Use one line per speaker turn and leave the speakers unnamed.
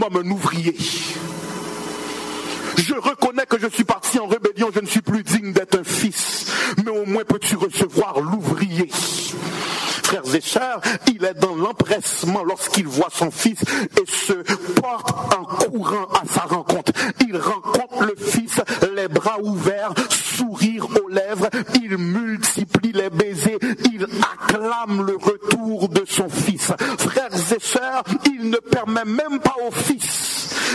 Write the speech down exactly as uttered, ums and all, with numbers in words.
comme un ouvrier. Je reconnais que je suis parti en rébellion, je ne suis plus digne d'être un fils, mais au moins peux-tu recevoir l'ouvrier. Frères et sœurs, il est dans l'empressement lorsqu'il voit son fils et se porte en courant à sa rencontre. Il rencontre le fils, les bras ouverts, sourire aux lèvres, il multiplie les baisers, il acclame le retour de son fils. Frères et sœurs, il ne permet même pas au fils